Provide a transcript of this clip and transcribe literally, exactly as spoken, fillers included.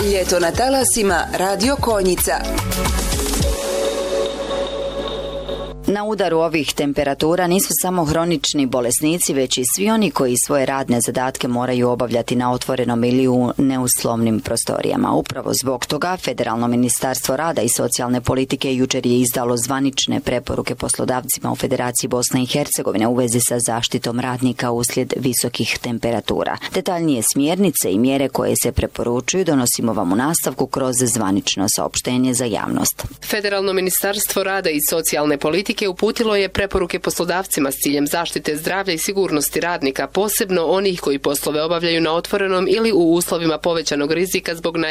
Ljeto na talasima Radio Konjica. Na udaru ovih temperatura nisu samo hronični bolesnici, već i svi oni koji svoje radne zadatke moraju obavljati na otvorenom ili u neuslovnim prostorijama. Upravo zbog toga Federalno ministarstvo rada i socijalne politike jučer je izdalo zvanične preporuke poslodavcima u Federaciji Bosne i Hercegovine u vezi sa zaštitom radnika uslijed visokih temperatura. Detaljnije smjernice i mjere koje se preporučuju donosimo vam u nastavku kroz zvanično saopštenje za javnost. Federalno ministarstvo rada i socijalne politike uputilo je preporuke poslodavcima s ciljem zaštite zdravlja i sigurnosti radnika, posebno onih koji poslove obavljaju na otvorenom ili u uslovima povećanog rizika zbog